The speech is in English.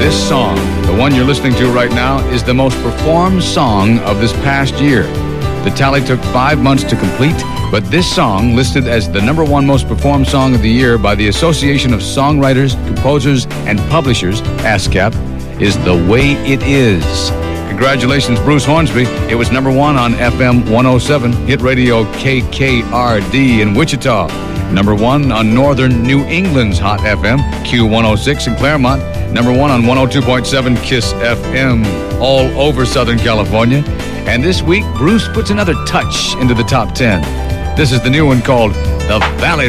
This song, the one you're listening to right now, is the most performed song of this past year. The tally took 5 months to complete, but this song, listed as the #1 most performed song of the year by the Association of Songwriters, Composers, and Publishers, ASCAP, is The Way It Is. Congratulations, Bruce Hornsby. It was #1 on FM 107, hit radio KKRD in Wichita. #1 on Northern New England's Hot FM, Q106 in Claremont. #1 on 102.7 KISS FM, all over Southern California. And this week, Bruce puts another touch into the top 10. This is the new one called The Valley